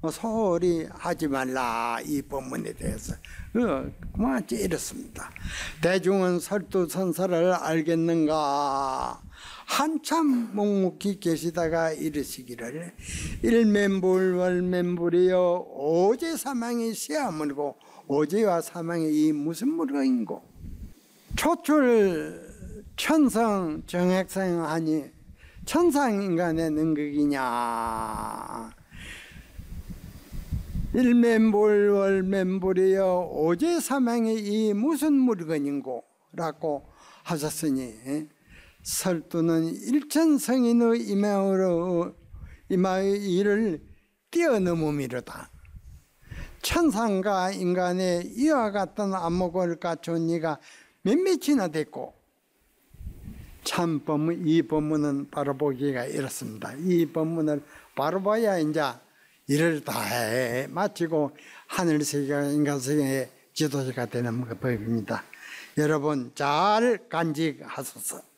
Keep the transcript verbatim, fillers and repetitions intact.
소홀히 하지 말라, 이 법문에 대해서 그만 이렇습니다. 대중은 설두선설을 알겠는가? 한참 묵묵히 계시다가 이르시기를 일면불월면불이여 오제 사망이 시아물고 오제와 사망이 이 무슨 물건인고? 초출 천성 정액성하니 천상인간의 능극이냐? 일면불월면불이여 오제 사망이 이 무슨 물건인고? 라고 하셨으니 설두는 일천성인의 이마로 이마의 일을 뛰어넘음이로다. 천상과 인간의 이와 같은 안목을 갖춘 이가 몇몇이나 됐고, 참 법문, 이 법문은 바로 보기가 이렇습니다. 이 법문을 바로 봐야 이제 일을 다 해 마치고 하늘세계와 인간세계의 지도자가 되는 법입니다. 여러분 잘 간직하소서.